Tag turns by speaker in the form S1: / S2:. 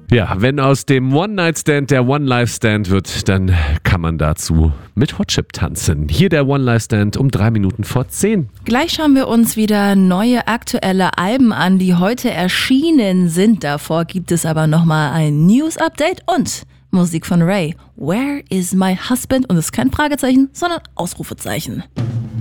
S1: Ja, wenn aus dem One-Night-Stand der One-Life-Stand wird, dann kann man dazu mit Hot Chip tanzen. Hier der One-Life-Stand um 3:03.
S2: Gleich schauen wir uns wieder neue aktuelle Alben an, die heute erschienen sind. Davor gibt es aber nochmal ein News-Update und Musik von Ray. Where is my husband? Und es ist kein Fragezeichen, sondern Ausrufezeichen.